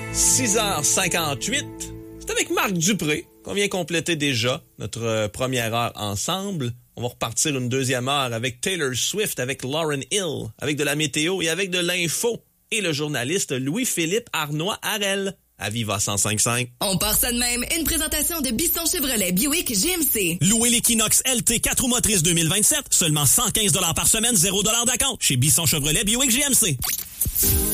6h58, c'est avec Marc Dupré qu'on vient compléter déjà notre première heure ensemble. On va repartir une deuxième heure avec Taylor Swift, avec Lauryn Hill, avec de la météo et avec de l'info. Et le journaliste Louis-Philippe Arnois-Harel à Viva 105.5. On part ça de même. Une présentation de Bisson Chevrolet Buick GMC. Louez l'Equinox LT 4 roues motrices 2027, seulement 115 $ par semaine, 0 $ d'acompte. Chez Bisson Chevrolet Buick GMC.